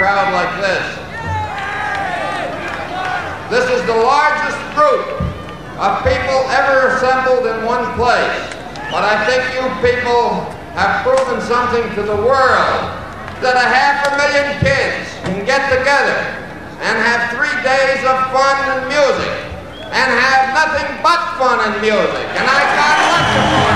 crowd like this. This is the largest group of people ever assembled in one place. But I think you people have proven something to the world, that 500,000 kids can get together and have 3 days of fun and music, and have nothing but fun and music. And I got lots of fun.